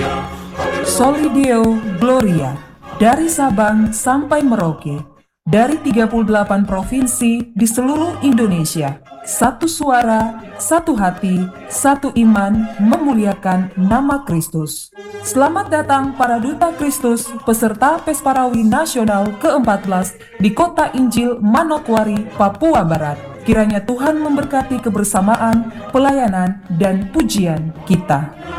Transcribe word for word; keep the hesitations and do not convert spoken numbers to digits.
Solideo Gloria, dari Sabang sampai Merauke, dari tiga puluh delapan provinsi di seluruh Indonesia. Satu suara, satu hati, satu iman memuliakan nama Kristus. Selamat datang para Duta Kristus peserta Pesparawi Nasional keempat belas di Kota Injil Manokwari, Papua Barat. Kiranya Tuhan memberkati kebersamaan, pelayanan, dan pujian kita.